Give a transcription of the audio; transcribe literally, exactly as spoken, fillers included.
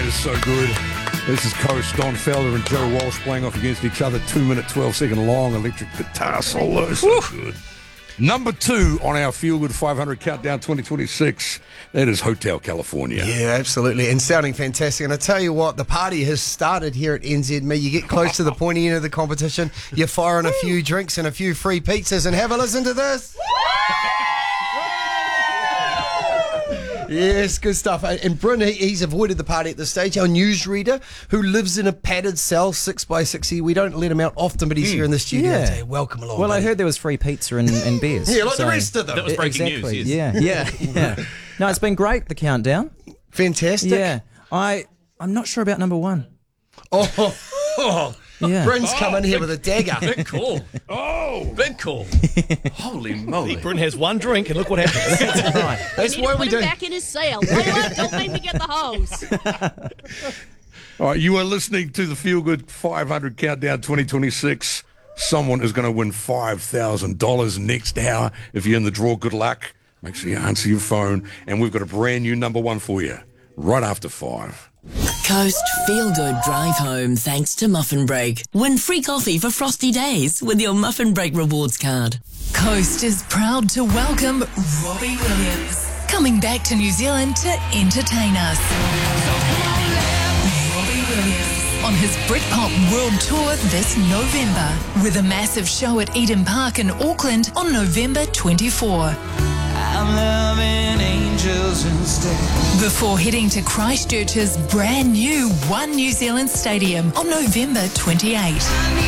is so good. This is Coast, Don Felder and Joe Walsh playing off against each other. Two minute, twelve second long electric guitar solo. So good. Number two on our Feel Good five hundred Countdown twenty twenty-six. That is Hotel California. Yeah, absolutely. And sounding fantastic. And I tell you what, the party has started here at N Z M E. You get close to the pointy end of the competition, you fire on a few drinks and a few free pizzas, and have a listen to this. Yes, good stuff. And Bryn, he's avoided the party at this stage. Our newsreader, who lives in a padded cell, six by sixty. We don't let him out often, but he's mm. here in the studio yeah. today. Welcome along, Well, buddy. I heard there was free pizza and, and beers. Yeah, like so the rest of them. That was breaking exactly. news, yes. Yeah, yeah, yeah. No, it's been great, the countdown. Fantastic. Yeah. I, I'm not sure about number one. Oh, oh, oh. Yeah. Bryn's Oh, come in here big- with a dagger. Big call. Oh! Big call. Holy moly. Bryn has one drink and look what happens. That's right. That's You need why to we put do. him back in his cell. Layla, don't make me get the hose. All right, you are listening to the Feel Good five hundred Countdown twenty twenty-six. Someone is going to win five thousand dollars next hour. If you're in the draw, good luck. Make sure you answer your phone. And we've got a brand new number one for you right after five. Coast Feel Good Drive Home thanks to Muffin Break. Win free coffee for frosty days with your Muffin Break rewards card. Coast is proud to welcome Robbie Williams, coming back to New Zealand to entertain us. Robbie Williams on his Britpop World Tour this November, with a massive show at Eden Park in Auckland on November twenty-fourth. I'm loving angels instead. Before heading to Christchurch's brand new One New Zealand Stadium on November twenty-eighth.